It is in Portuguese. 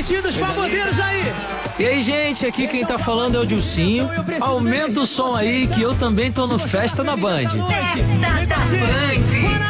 divertidos, pagodeiros aí. E aí, gente, aqui quem tá falando é o Dilcinho. Aumenta o som aí que eu também tô no Festa na Band. Festa da Band.